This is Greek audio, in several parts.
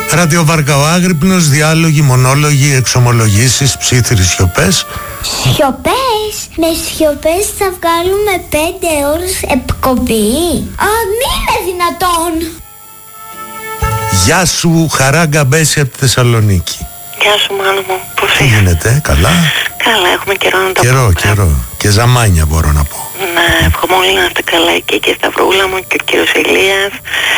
Ραδιοβάρκα ο Άγρυπνος, διάλογοι, μονόλογοι, εξομολογήσεις, ψήθυρες σιωπές. Σιωπές? Με σιωπές θα βγάλουμε 5 ώρες εκπομπή? Μη είναι δυνατόν. Γεια σου, Χαρά Γκαμπέση από τη Θεσσαλονίκη. Γεια σου, Μάνο μου. Πώς Τι είσαι? γίνεται, καλά? Καλά, έχουμε καιρό να τα πούμε. Καιρό. Και ζαμάνια μπορώ να πω. Ναι, εύχομαι όλοι να είστε καλά εκεί και η Σταυρούλα μου και ο κύριος Ηλίας.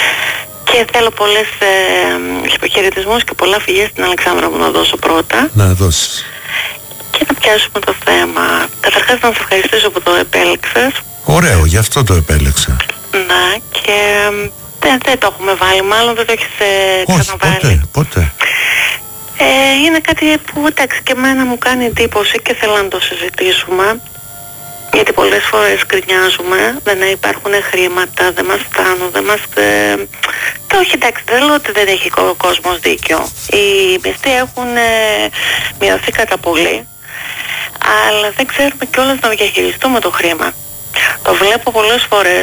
Και θέλω πολλές χαιρετισμούς και πολλά φιλιά στην Αλεξάνδρα μου να δώσω πρώτα. Να δώσεις. Και να πιάσουμε το θέμα. Καταρχάς να σε ευχαριστήσω που το επέλεξες. Ωραίο, γι' αυτό το επέλεξα. Ναι, και δεν το έχουμε βάλει, μάλλον δεν το έχεις ξαναβάλει. Όχι, ποτέ. Είναι κάτι που εντάξει και εμένα μου κάνει εντύπωση και θέλω να το συζητήσουμε. Γιατί πολλές φορές γκρινιάζουμε, δεν υπάρχουν χρήματα, δεν μας φτάνουν, δεν μας... Και όχι, εντάξει, δεν λέω ότι δεν έχει ο κόσμος δίκιο. Οι μισθοί έχουν μειωθεί κατά πολύ, αλλά δεν ξέρουμε κιόλας να διαχειριστούμε το χρήμα. Το βλέπω πολλές φορές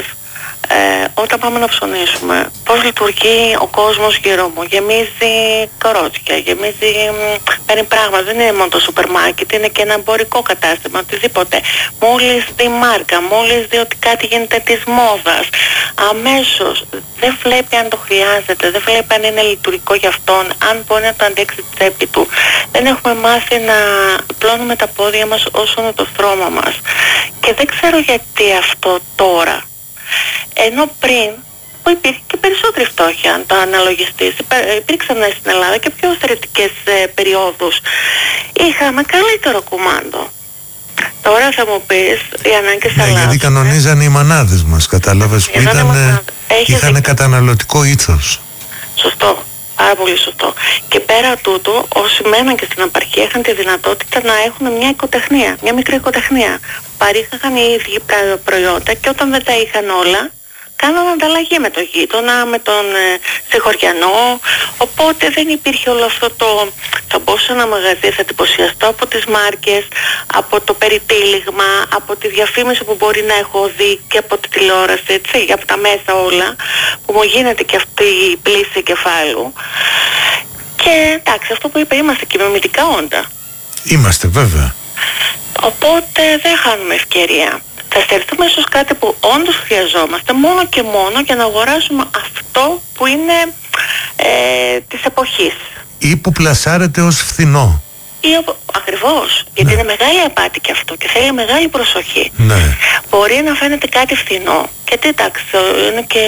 όταν πάμε να ψωνίσουμε, πώς λειτουργεί ο κόσμος γύρω μου. Γεμίζει κορότσια, γεμίζει, παίρνει πράγματα. Δεν είναι μόνο το σούπερ μάρκετ, είναι και ένα εμπορικό κατάστημα, οτιδήποτε. Μόλις δει μάρκα, μόλις δει ότι κάτι γίνεται της μόδας, αμέσως δεν βλέπει αν το χρειάζεται, δεν βλέπει αν είναι λειτουργικό για αυτόν, αν μπορεί να το αντέξει τη τσέπη του. Δεν έχουμε μάθει να πλώνουμε τα πόδια μας όσο είναι το στρώμα μας. Και δεν ξέρω γιατί αυτό τώρα. Ενώ πριν που υπήρχε και περισσότερη φτώχεια, αν το αναλογιστείς, υπήρξαν στην Ελλάδα και πιο στερετικές περιόδους. Είχαμε καλύτερο κουμάντο. Τώρα θα μου πεις οι ανάγκες αλλάζουν. Γιατί κανονίζανε οι μανάδες μας, κατάλαβες, που είχαν καταναλωτικό ήθος. Σωστό. Πάρα πολύ σωστό. Και πέρα τούτου, όσοι μέναν και στην απαρχία είχαν τη δυνατότητα να έχουν μια οικοτεχνία, μια μικρή οικοτεχνία. Παρήχαγαν οι ίδιοι προϊόντα και όταν δεν τα είχαν όλα, κάνανε ανταλλαγή με τον γείτονα, με τον συγχωριανό. Οπότε δεν υπήρχε όλο αυτό το... Θα μπω σε ένα μαγαζί, θα εντυπωσιαστώ από τις μάρκες, από το περιτύλιγμα, από τη διαφήμιση που μπορεί να έχω δει και από τη τηλεόραση, έτσι, από τα μέσα όλα, που μου γίνεται και αυτή η πλήση εγκεφάλου. Και εντάξει, αυτό που είπα, είμαστε και μιμητικά όντα. Είμαστε βέβαια. Οπότε δεν χάνουμε ευκαιρία. Θα στερηθούμε ίσως κάτι που όντως χρειαζόμαστε μόνο και μόνο για να αγοράσουμε αυτό που είναι της εποχής. Ή που πλασάρεται ως φθηνό. Ακριβώς, γιατί είναι μεγάλη απάτη και αυτό και θέλει μεγάλη προσοχή. Ναι. Μπορεί να φαίνεται κάτι φθηνό και εντάξει, είναι και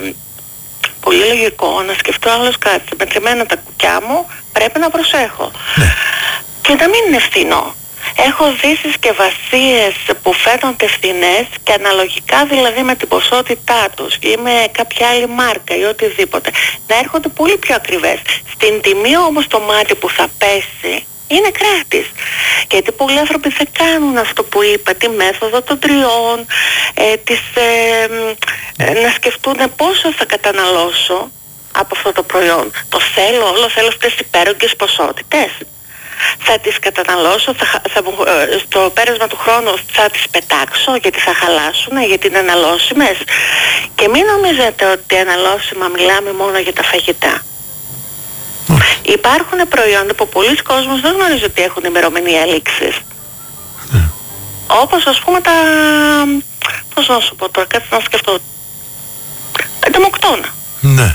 πολύ λογικό να σκεφτώ άλλος κάτι. Μετρημένα τα κουκιά μου πρέπει να προσέχω. Ναι. Και να μην είναι φθηνό. Έχω δει συσκευασίες που φαίνονται φθηνές και αναλογικά δηλαδή με την ποσότητά τους ή με κάποια άλλη μάρκα ή οτιδήποτε να έρχονται πολύ πιο ακριβές. Στην τιμή όμως το μάτι που θα πέσει είναι κράτης. Γιατί πολλοί άνθρωποι δεν κάνουν αυτό που είπα, τη μέθοδο των τριών, να σκεφτούν πόσο θα καταναλώσω από αυτό το προϊόν. Το θέλω όλο, θέλω αυτές τις υπέρογγες ποσότητες. Θα τις καταναλώσω, στο πέρασμα του χρόνου θα τις πετάξω γιατί θα χαλάσουν, γιατί είναι αναλώσιμες. Και μην νομίζετε ότι αναλώσιμα μιλάμε μόνο για τα φαγητά. Υπάρχουν προϊόντα που πολλοί κόσμος δεν γνωρίζει ότι έχουν ημερομηνία λήξης. Όπως ας πούμε τα... πώς να σου πω τώρα, κάτι να σκεφτώ. Εντομοκτώνα. Ναι.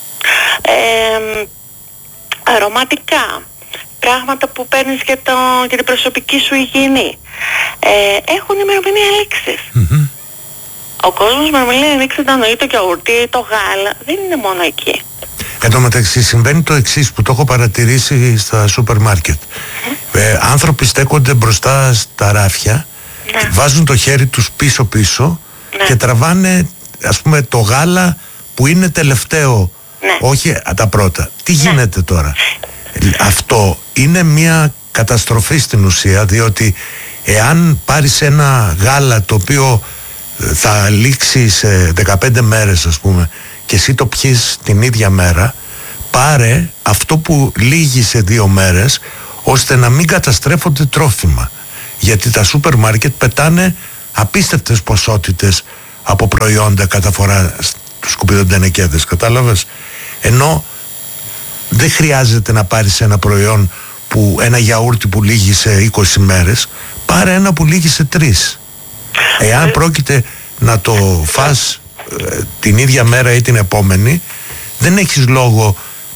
Αρωματικά. Πράγματα που παίρνεις για την προσωπική σου υγιεινή. Έχουν ημερομηνία λήξης. Ο κόσμος με ημερομηνία λήξης να εννοεί το γιαουρτί, το γάλα. Δεν είναι μόνο εκεί. Εν τω μεταξύ συμβαίνει το εξής που το έχω παρατηρήσει στα σούπερ μάρκετ. Άνθρωποι στέκονται μπροστά στα ράφια, βάζουν το χέρι τους πίσω-πίσω και τραβάνε ας πούμε το γάλα που είναι τελευταίο, όχι τα πρώτα. Τι γίνεται τώρα? Αυτό είναι μια καταστροφή στην ουσία, διότι εάν πάρεις ένα γάλα το οποίο θα λήξει σε 15 μέρες ας πούμε και εσύ το πιείς την ίδια μέρα, πάρε αυτό που λύγει σε 2 μέρες ώστε να μην καταστρέφονται τρόφιμα, γιατί τα σούπερ μάρκετ πετάνε απίστευτες ποσότητες από προϊόντα κατά φορά στους σκουπιδοντενεκέδες, κατάλαβες? Ενώ δεν χρειάζεται να πάρεις ένα προϊόν ένα γιαούρτι που λύγει σε 20 μέρες. Πάρε ένα που λύγει σε 3. Εάν πρόκειται να το φας την ίδια μέρα ή την επόμενη, δεν έχεις λόγο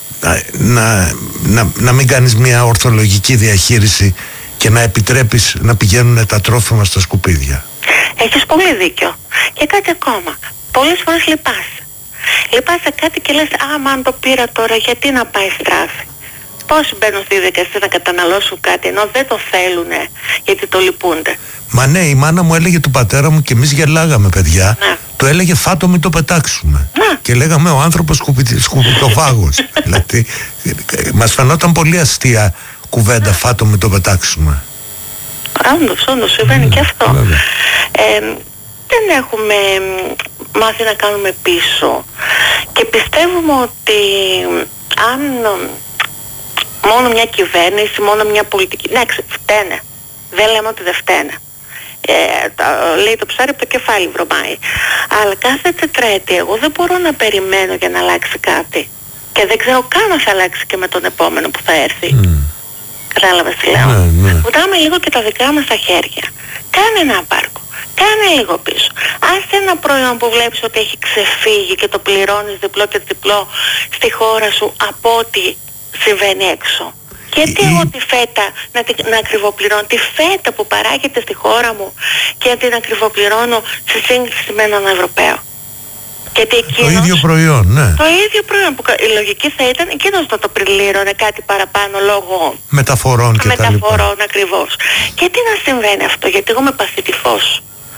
να μην κάνεις μια ορθολογική διαχείριση και να επιτρέπεις να πηγαίνουν τα τρόφιμα στα σκουπίδια. Έχεις πολύ δίκιο. Και κάτι ακόμα. Πολλές φορές λυπάσαι. Λυπάσαι κάτι και λες, άμα αν το πήρα τώρα, γιατί να πάει στράφη. Πόσοι μπαίνουν στη διαδικασία να καταναλώσουν κάτι ενώ δεν το θέλουνε, γιατί το λυπούνται. Μα ναι, η μάνα μου έλεγε του πατέρα μου και εμείς γελάγαμε, παιδιά. Ναι. Το έλεγε φάτο μην το πετάξουμε. Ναι. Και λέγαμε ο άνθρωπος σκουπιτοφάγος. Δηλαδή μας φαινόταν πολύ αστεία κουβέντα, φάτο μην το πετάξουμε. Όντως συμβαίνει και αυτό. Δεν έχουμε μάθει να κάνουμε πίσω και πιστεύουμε ότι αν μόνο μια κυβέρνηση, μόνο μια πολιτική, ναι, φταίνε, δεν λέμε ότι δεν φταίνε, λέει το ψάρι από το κεφάλι βρωμάει, αλλά κάθε τετραετία εγώ δεν μπορώ να περιμένω για να αλλάξει κάτι και δεν ξέρω καν αν θα αλλάξει και με τον επόμενο που θα έρθει. Κατάλαβες τι λέω? Ναι. Βουτάμε λίγο και τα δικά μας στα χέρια. Κάνε ένα πάρκο. Κάνε λίγο πίσω. Άσε ένα προϊόν που βλέπεις ότι έχει ξεφύγει και το πληρώνεις διπλό και διπλό στη χώρα σου από ό,τι συμβαίνει έξω. Γιατί εγώ τη φέτα να ακριβοπληρώνω, τη φέτα που παράγεται στη χώρα μου και να την ακριβοπληρώνω σε σύγκριση με έναν Ευρωπαίο? Γιατί εκείνος, το ίδιο προϊόν, ναι. Το ίδιο προϊόν που η λογική θα ήταν εκείνος να το πληρώνε κάτι παραπάνω λόγω μεταφορών και μεταφορών ακριβώς. Γιατί να συμβαίνει αυτό? Γιατί εγώ είμαι παθητικός.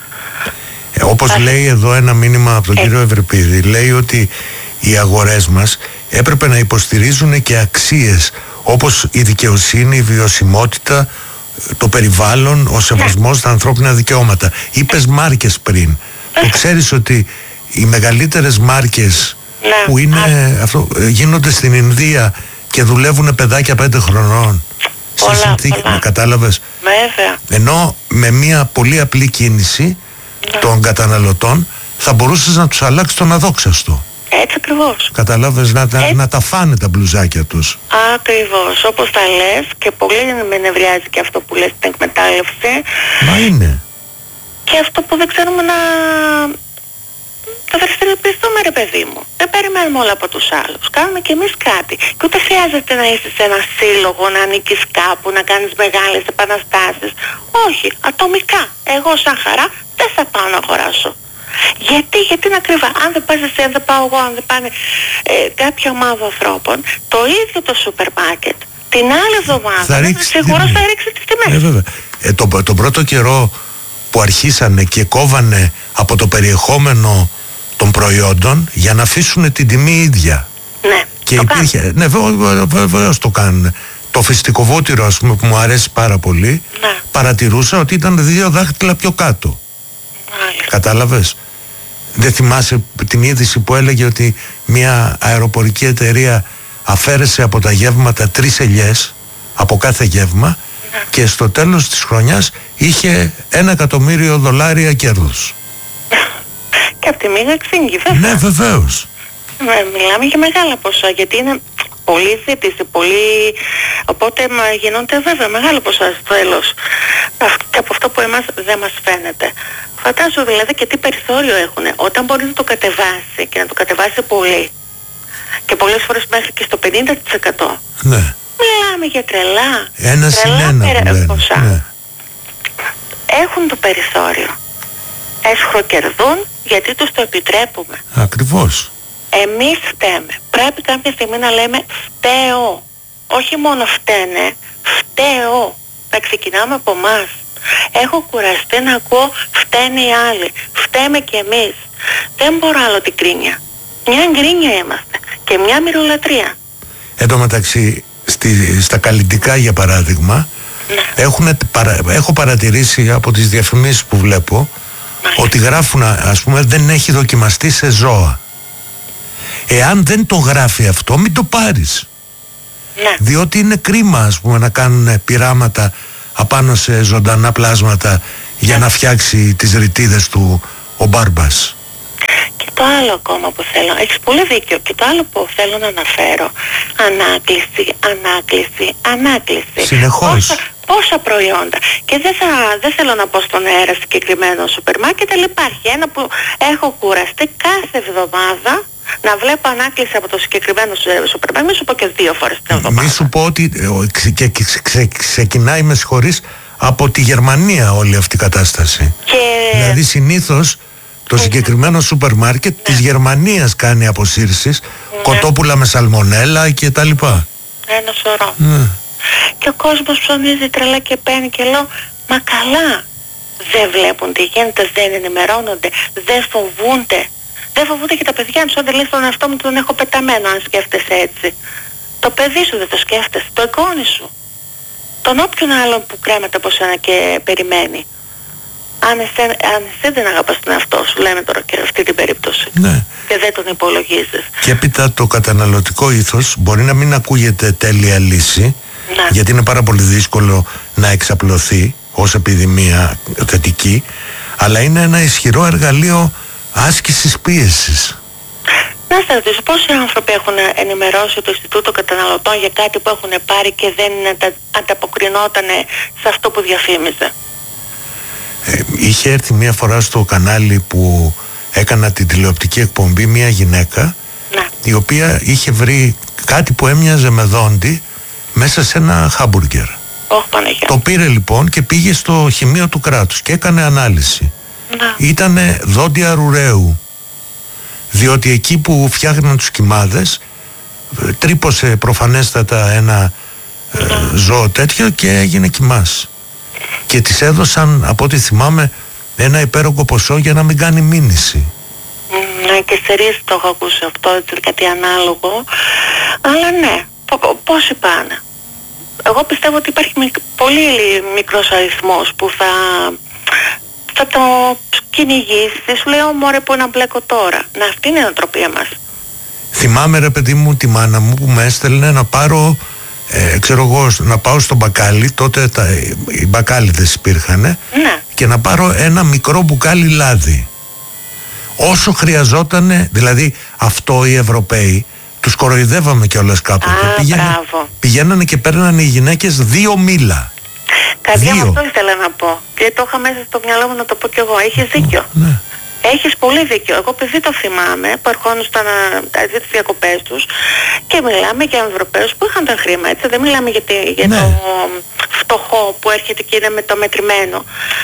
Όπως λέει εδώ ένα μήνυμα από τον κύριο Ευρυπίδη, λέει ότι οι αγορές μας έπρεπε να υποστηρίζουν και αξίες όπως η δικαιοσύνη, η βιωσιμότητα, το περιβάλλον, ο σεβασμός στα ανθρώπινα δικαιώματα. Είπες μάρκες πριν. Το ξέρεις ότι οι μεγαλύτερες μάρκες που είναι γίνονται στην Ινδία και δουλεύουν παιδάκια 5 χρονών σε συνθήκες, κατάλαβες? Βέβαια. Ενώ με μια πολύ απλή κίνηση των καταναλωτών θα μπορούσες να τους αλλάξεις τον αδόξαστο. Έτσι ακριβώς. Καταλάβες, να τα φάνε τα μπλουζάκια τους. Ακριβώς, όπως τα λες, και πολύ με νευριάζει και αυτό που λες, την εκμετάλλευση. Μα είναι. Και αυτό που δεν ξέρουμε να δραστηριοποιηθούμε, ρε παιδί μου. Δεν περιμένουμε όλα από τους άλλους. Κάνουμε κι εμείς κάτι. Και ούτε χρειάζεται να είσαι σε ένα σύλλογο, να ανήκεις κάπου, να κάνεις μεγάλες επαναστάσεις. Όχι, ατομικά. Εγώ σαν χαρά δεν θα πάω να αγοράσω. Γιατί είναι ακριβά. Αν δεν πας εσύ, αν δεν πάω εγώ, αν δεν πάνε κάποια ομάδα ανθρώπων, το ίδιο το σούπερ μάρκετ την άλλη εβδομάδα σίγουρα θα ρίξει τις τιμές. Βέβαια. Τον πρώτο καιρό που αρχίσανε και κόβανε από το περιεχόμενο των προϊόντων για να αφήσουν την τιμή ίδια. Ναι, και υπήρχε. Ναι, βεβαίως το κάνουν. Το φυστικοβούτυρο, ας πούμε, που μου αρέσει πάρα πολύ, παρατηρούσα ότι ήταν 2 δάχτυλα πιο κάτω. Κατάλαβες? Δεν θυμάσαι την είδηση που έλεγε ότι μια αεροπορική εταιρεία αφαίρεσε από τα γεύματα 3 ελιές από κάθε γεύμα και στο τέλος της χρονιάς είχε $1.000.000 κέρδος. Και από τη μία ξύγκη, βέβαια. Ναι, βεβαίως. Μιλάμε για μεγάλα ποσά, γιατί είναι πολύ ζήτηση, πολύ... Οπότε γινόνται βέβαια μεγάλο ποσά στο τέλος. Και από αυτό που εμάς δεν μας φαίνεται. Φαντάζομαι δηλαδή και τι περιθώριο έχουν. Όταν μπορεί να το κατεβάσει και να το κατεβάσει πολύ, και πολλές φορές μέχρι και στο 50%. Ναι. Μιλάμε για τρελά. Ποσά. Ναι. Έχουν το περιθώριο. Εσχροκερδούν γιατί τους το επιτρέπουμε. Ακριβώς. Εμείς φταίμε. Πρέπει κάποια στιγμή να λέμε φταίω. Όχι μόνο φταίνε, φταίω. Θα ξεκινάμε από εμάς. Έχω κουραστεί να ακούω φταίνε οι άλλοι. Φταίμε κι εμείς. Δεν μπορώ άλλο την κρίνια. Μια γκρίνια είμαστε. Και μια μυρολατρεία. Εν τω μεταξύ, στα καλλιτικά για παράδειγμα, έχω παρατηρήσει από τις διαφημίσεις που βλέπω ότι γράφουν, ας πούμε, δεν έχει δοκιμαστεί σε ζώα. Εάν δεν το γράφει αυτό, μην το πάρεις. Ναι. Διότι είναι κρίμα, ας πούμε, να κάνουν πειράματα απάνω σε ζωντανά πλάσματα για να φτιάξει τις ρητίδες του ο Μπάρμπας. Και το άλλο ακόμα που θέλω, έχεις πολύ δίκιο, και το άλλο που θέλω να αναφέρω, ανάκληση. Συνεχώς. Πόσα προϊόντα. Και δεν θέλω να πω στον αέρα συγκεκριμένο σούπερ μάρκετ, αλλά υπάρχει ένα που έχω κουραστεί κάθε εβδομάδα να βλέπω ανάκληση από το συγκεκριμένο σούπερ μάρκετ. Μη σου πω και 2 φορές την εβδομάδα. Μη σου πω ότι ξεκινάει, με συγχωρείς, από τη Γερμανία όλη αυτή η κατάσταση. Δηλαδή συνήθως το συγκεκριμένο σούπερ μάρκετ της Γερμανίας κάνει αποσύρσεις, κοτόπουλα με σαλμονέλα και τα λοιπά. Ένα σωρό. Και ο κόσμος ψωνίζει τρελά και παίρνει, και λέω, μα καλά, δεν βλέπουν τι γίνεται, δεν ενημερώνονται, δεν φοβούνται. Δεν φοβούνται και τα παιδιά τους. Όταν λέει στον εαυτό μου τον έχω πεταμένο, αν σκέφτεσαι έτσι. Το παιδί σου δεν το σκέφτεσαι, το εγγόνι σου, τον όποιον άλλον που κρέμεται από σένα και περιμένει. Αν εσύ δεν αγαπάς τον εαυτό σου, λέμε τώρα και αυτή την περίπτωση, και δεν τον υπολογίζεις. Και έπειτα το καταναλωτικό ήθος μπορεί να μην ακούγεται τέλεια λύση, γιατί είναι πάρα πολύ δύσκολο να εξαπλωθεί ως επιδημία θετική, αλλά είναι ένα ισχυρό εργαλείο άσκησης πίεσης. Να σας ρωτήσω, πόσοι άνθρωποι έχουν ενημερώσει το Ινστιτούτο Καταναλωτών για κάτι που έχουν πάρει και δεν ανταποκρινόταν σε αυτό που διαφήμιζε? Είχε έρθει μία φορά στο κανάλι που έκανα την τηλεοπτική εκπομπή μία γυναίκα, η οποία είχε βρει κάτι που έμοιαζε με δόντι μέσα σε ένα χάμπουργκερ. Το πήρε λοιπόν και πήγε στο χημείο του κράτους και έκανε ανάλυση. Ήτανε δόντια ρουραίου, διότι εκεί που φτιάχναν τους κυμάδες τρύπωσε προφανέστατα ένα ζώο τέτοιο και έγινε κυμάς. Και της έδωσαν, από ό,τι θυμάμαι, ένα υπέρογκο ποσό για να μην κάνει μήνυση. Ναι, και σε ρίση το έχω ακούσει αυτό, κάτι ανάλογο. Αλλά ναι, πόσοι πάνε? Εγώ πιστεύω ότι υπάρχει πολύ μικρός αριθμός που θα το κυνηγήσει. Σου λέω, μωρέ, που να μπλέκω τώρα. Να, αυτή είναι η νοοτροπία μας. Θυμάμαι, ρε παιδί μου, τη μάνα μου που με έστελνε να πάρω, ξέρω εγώ, να πάω στο μπακάλι. Τότε οι μπακάλιδες υπήρχανε. Και να πάρω ένα μικρό μπουκάλι λάδι. Όσο χρειαζότανε, δηλαδή αυτό οι Ευρωπαίοι τους κοροϊδεύαμε κιόλας κάποτε. Πηγαίνανε και παίρνανε οι γυναίκες 2 μήλα. Καρδιά μου, αυτό ήθελα να πω. Και το είχα μέσα στο μυαλό μου να το πω κι εγώ. Έχεις δίκιο. Έχεις πολύ δίκιο. Εγώ παιδί το θυμάμαι που ερχόντουσαν τις διακοπές τους και μιλάμε για Ευρωπαίους που είχαν τα χρήματα, έτσι. Δεν μιλάμε για το φτωχό που έρχεται και είναι με το μετρημένο.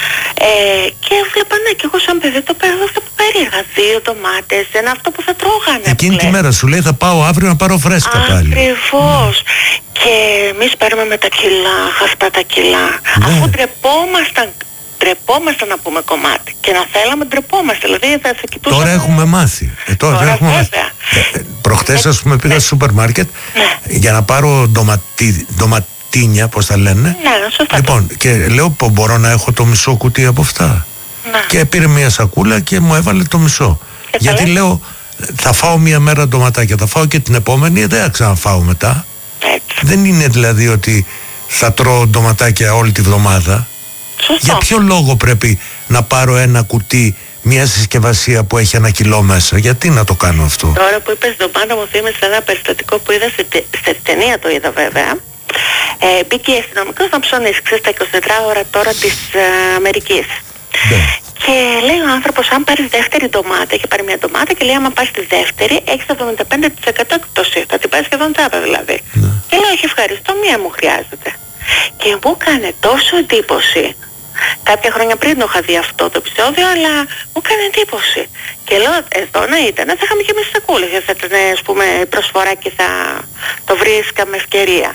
Και έβλεπα, ναι, και εγώ σαν παιδί το παίρνω αυτό που περίεργα. 2 ντομάτες, ένα αυτό που θα τρώγανε. Εκείνη τη μέρα σου λέει θα πάω αύριο να πάρω φρέσκα πάλι. Ακριβώς. Και εμείς παίρνουμε με τα κιλά, αυτά τα κιλά. Αφού ντρεπόμασταν να πούμε κομμάτι. Και να θέλαμε ντρεπόμαστε. Δηλαδή θα σε κοιτούσαμε. Τώρα έχουμε μάθει. Τώρα έχουμε μάθει. Προχτές, ας πούμε, πήγα στο σούπερ μάρκετ για να πάρω ντοματίνια, πώς τα λένε. Σωστά. Λοιπόν, και λέω, μπορώ να έχω το μισό κουτί από αυτά? Και πήρε μια σακούλα και μου έβαλε το μισό. Γιατί λέω, θα φάω μια μέρα ντοματάκια, θα φάω και την επόμενη, δεν θα ξαναφάω μετά. Δεν είναι δηλαδή ότι θα τρώω ντοματάκια όλη τη βδομάδα. Για ποιο λόγο πρέπει να πάρω ένα κουτί, μια συσκευασία που έχει 1 κιλό μέσα? Γιατί να το κάνω αυτό? Τώρα που είπες ντομάτα μου θύμισε ένα περιστατικό που είδα σε ταινία, το είδα βέβαια. Μπήκε η αστυνομικός να ψωνίσει στα 24 ώρα τώρα της Αμερικής. Και λέει ο άνθρωπος, αν πάρεις δεύτερη ντομάτα, έχει πάρει μια ντομάτα και λέει, άμα πάρεις τη δεύτερη έχεις 75% έκπτωση. Θα την πάρεις σχεδόν τσάπα δηλαδή. Και λέω, όχι ευχαριστώ, μία μου χρειάζεται. Και μου έκανε τόσο εντύπωση. Κάποια χρόνια πριν το είχα δει αυτό το επεισόδιο, αλλά μου έκανε εντύπωση. Και λέω, εδώ να ήταν, θα είχαμε και εμείς σακούλες. Θα ήταν, ας πούμε, προσφορά και θα το βρίσκαμε ευκαιρία.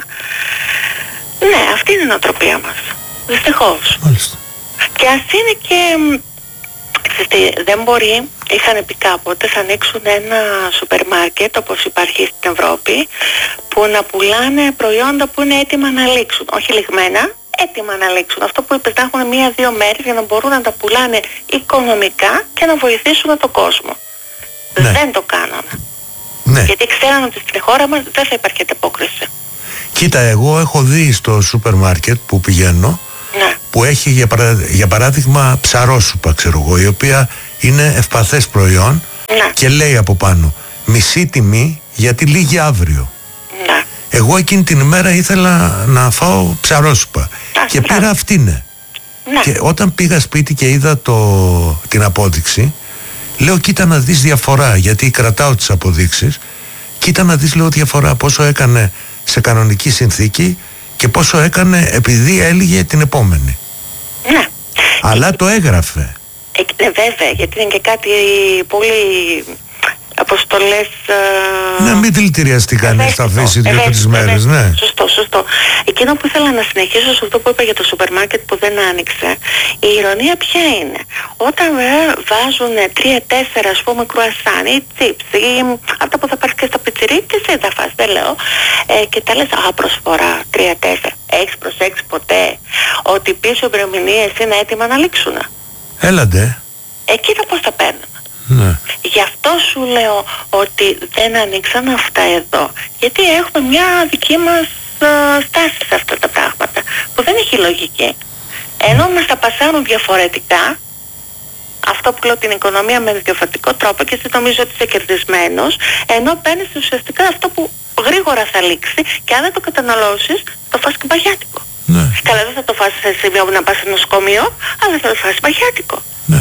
Ναι, αυτή είναι η νοοτροπία μας. Δυστυχώς. Και ας είναι και... δεν μπορεί, είχαν πει κάποτε, θα ανοίξουν ένα σούπερ μάρκετ όπως υπάρχει στην Ευρώπη, που να πουλάνε προϊόντα που είναι έτοιμα να λήξουν. Όχι λιγμένα, έτοιμα να λήξουν. Αυτό που είπες, να έχουν 1-2 μέρες για να μπορούν να τα πουλάνε οικονομικά και να βοηθήσουν τον κόσμο. Δεν το κάνανε. Γιατί ξέραν ότι στην χώρα μας δεν θα υπάρχει ανταπόκριση. Κοίτα, εγώ έχω δει στο σούπερ μάρκετ που πηγαίνω, που έχει για παράδειγμα ψαρόσουπα, ξέρω εγώ, η οποία είναι ευπαθές προϊόν, Ναι. Και λέει από πάνω, μισή τιμή γιατί λύγει αύριο. Ναι. Εγώ εκείνη την ημέρα ήθελα να φάω ψαρόσουπα και πήρα αυτήνε. Ναι. Και όταν πήγα σπίτι και είδα την απόδειξη, λέω κοίτα να δεις διαφορά, γιατί κρατάω τις αποδείξεις. Κοίτα να δεις, λέω, διαφορά πόσο έκανε σε κανονική συνθήκη και πόσο έκανε επειδή έλυγε την επόμενη. Ναι. Αλλά το έγραφε. Ναι, βέβαια, γιατί είναι και κάτι πολύ αποστολές... Ναι, μην δηλητηριαστεί κανείς, θα αφήσει 2-3 μέρες, ναι. Σωστό. Εκείνο που ήθελα να συνεχίσω σε αυτό που είπα για το σούπερ μάρκετ που δεν άνοιξε, η ηρωνία ποια είναι? Όταν βάζουν 3-4 ας πούμε κρουασάν ή τσίπς ή αυτά που θα πάρεις και στα πιτσιρί, και εσύ θα φας, δεν λέω, και τα λες, προσφορά 3-4. Έχεις προσέξει ποτέ ότι πίσω ημερομηνίες είναι έτοιμα να λήξουν? Έλαντε. Κοίτα πώς τα παίρνουν. Ναι. Γι' αυτό σου λέω ότι δεν ανοίξαν αυτά εδώ, γιατί έχουμε μια δική μας στάση σε αυτά τα πράγματα που δεν έχει λογική. Ενώ μας τα πασάρουν διαφορετικά, αυτό που λέω, την οικονομία με διαφορετικό τρόπο, και εσύ νομίζω ότι είσαι κερδισμένος, ενώ παίρνεις ουσιαστικά αυτό που γρήγορα θα λήξει και αν δεν το καταναλώσεις το φας και μπαγιάτικο. Ναι. Καλά, δεν θα το φας σε σημείο να πας σε νοσοκομείο, αλλά θα το φας μπαγιάτικο. Ναι.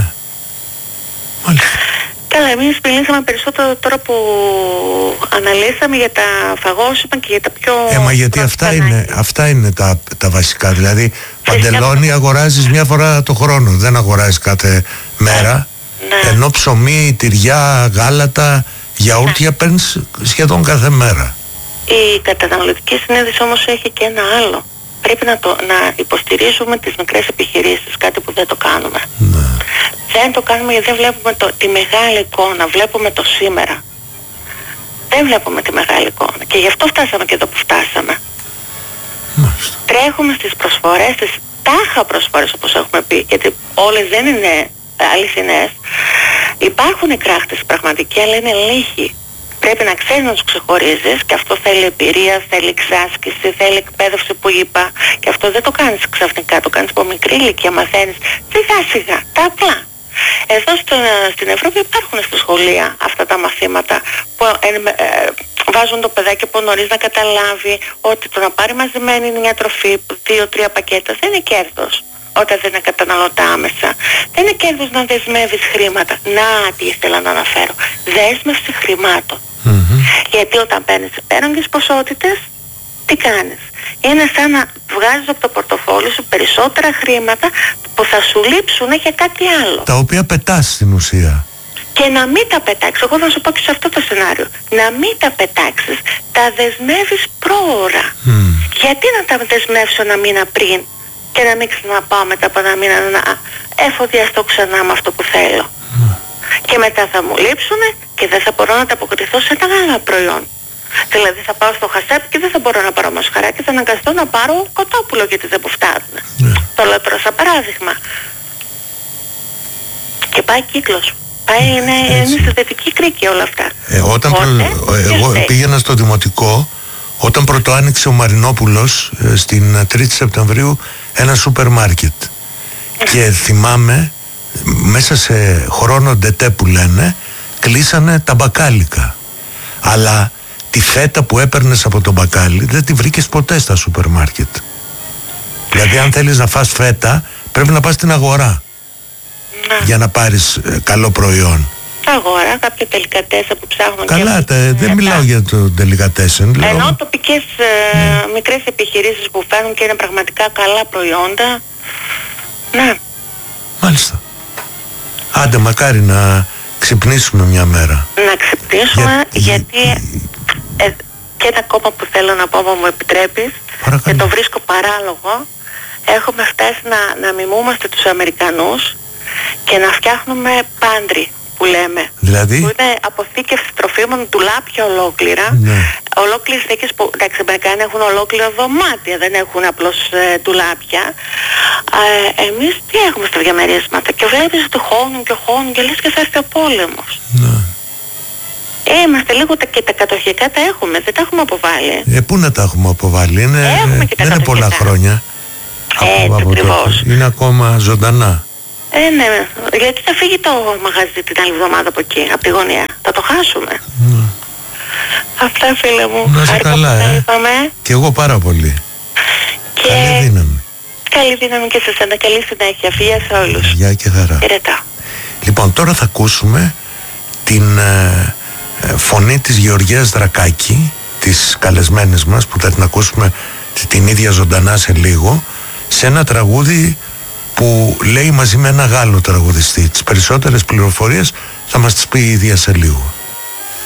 Μάλιστα. Καλά, εμείς μιλήσαμε περισσότερο τώρα που αναλύσαμε για τα φαγόσιμα και για τα πιο... Μα γιατί αυτά είναι τα βασικά. Δηλαδή, παντελόνι αγοράζεις μια φορά το χρόνο, δεν αγοράζεις κάθε μέρα. Ναι. Ενώ ψωμί, τυριά, γάλατα, γιαούρτια παίρνεις σχεδόν κάθε μέρα. Η καταναλωτική συνείδηση όμως έχει και ένα άλλο. Πρέπει να υποστηρίζουμε τις μικρές επιχειρήσεις, κάτι που δεν το κάνουμε. Ναι. Δεν το κάνουμε γιατί δεν βλέπουμε τη μεγάλη εικόνα, βλέπουμε το σήμερα. Δεν βλέπουμε τη μεγάλη εικόνα και γι' αυτό φτάσαμε και εδώ που φτάσαμε. Μάλιστα. Τρέχουμε στις προσφορές, στις τάχα προσφορές όπως έχουμε πει, γιατί όλες δεν είναι αληθινές. Υπάρχουν κράχτες πραγματικοί, αλλά είναι λίγοι. Πρέπει να ξέρεις να τους ξεχωρίζεις, και αυτό θέλει εμπειρία, θέλει εξάσκηση, θέλει εκπαίδευση που είπα, και αυτό δεν το κάνεις ξαφνικά, το κάνεις από μικρή ηλικία, μαθαίνεις σιγά σιγά, τα απλά. Εδώ στην Ευρώπη υπάρχουν στα σχολεία αυτά τα μαθήματα που βάζουν το παιδάκι από νωρίς να καταλάβει ότι το να πάρει μαζεμένη μια τροφή 2-3 πακέτα δεν είναι κέρδος όταν δεν είναι καταναλωτά άμεσα. Δεν είναι κέρδος να δεσμεύεις χρήματα. Να, τι ήθελα να αναφέρω. Δέσμευση χρημάτων. Γιατί όταν παίρνεις υπέρογγες ποσότητες, τι κάνεις? Είναι σαν να βγάζεις από το πορτοφόλι σου περισσότερα χρήματα που θα σου λείψουν για κάτι άλλο. Τα οποία πετάς στην ουσία. Και να μην τα πετάξεις, εγώ θα σου πω και σε αυτό το σενάριο, να μην τα πετάξεις, τα δεσμεύεις πρόωρα. Γιατί να τα δεσμεύσω ένα μήνα πριν και να μην ξαναπάω μετά από ένα μήνα να εφοδιαστώ ξανά με αυτό που θέλω? Και μετά θα μου λείψουνε και δεν θα μπορώ να τα αποκριθώ σε ένα άλλο προϊόν. Δηλαδή θα πάω στο χασάπι και δεν θα μπορώ να πάρω μοσχαρά και θα αναγκαστώ να πάρω κοτόπουλο γιατί δεν μου φτάνουν. Το λέω τώρα σαν παράδειγμα. Και πάει κύκλος. Είναι στη θετική κρίκη όλα αυτά. Εγώ πήγαινα στο δημοτικό όταν πρώτο άνοιξε ο Μαρινόπουλος στην 3η Σεπτεμβρίου ένα σούπερ μάρκετ. Και θυμάμαι μέσα σε χρόνο ντετέ που λένε κλείσανε τα μπακάλικα. Αλλά τη φέτα που έπαιρνες από το μπακάλι δεν τη βρήκες ποτέ στα σούπερ μάρκετ. Δηλαδή αν θέλεις να φας φέτα πρέπει να πας στην αγορά για να πάρεις καλό προϊόν. Αγορά, κάποια τελικατέσα που ψάχνουν. Καλά, δεν μιλάω για το τελικατέσεν. Ενώ τοπικές μικρές επιχειρήσεις που φέρνουν και είναι πραγματικά καλά προϊόντα. Ναι. Μάλιστα. Άντε μακάρι να ξυπνήσουμε μια μέρα. Να ξυπνήσουμε γιατί και ένα κόμμα που θέλω να πω, μου επιτρέπεις, και το βρίσκω παράλογο, έχουμε φτάσει να μιμούμαστε τους Αμερικανούς και να φτιάχνουμε πάντρι που λέμε. Δηλαδή? Που είναι αποθήκευση τροφίμων, ντουλάπια ολόκληρα. Ναι. Ολόκληρες θήκες που, εντάξει, οι Αμερικάνοι έχουν ολόκληρα δωμάτια, δεν έχουν απλώς ντουλάπια. Εμείς τι έχουμε στα διαμερίσματα? Και βλέπεις ότι χώνουν και λες και θα έρθει ο πόλεμος. Ναι. Είμαστε λίγο και τα κατοχικά τα έχουμε, δεν τα έχουμε αποβάλει. Πού να τα έχουμε αποβάλει? Έχουμε και τα δεν είναι πολλά χρόνια. Ακριβώς. Είναι ακόμα ζωντανά. Ναι, γιατί θα φύγει το μαγαζί την άλλη εβδομάδα από εκεί, από τη γωνία. Θα το χάσουμε. Αυτά, φίλε μου. Να είσαι καλά, είπαμε. Και εγώ πάρα πολύ. Και... Καλή δύναμη. Καλή δύναμη και σε σένα. Καλή συνέχεια. Φιλιά σε όλους. Γεια και χαρά. Χαιρετά. Λοιπόν, τώρα θα ακούσουμε την φωνή της Γεωργίας Δρακάκη, της καλεσμένης μας, που θα την ακούσουμε την ίδια ζωντανά σε λίγο, σε ένα τραγούδι που λέει μαζί με ένα Γάλλο τραγουδιστή. Τις περισσότερες πληροφορίες θα μας τις πει η ίδια σε λίγο.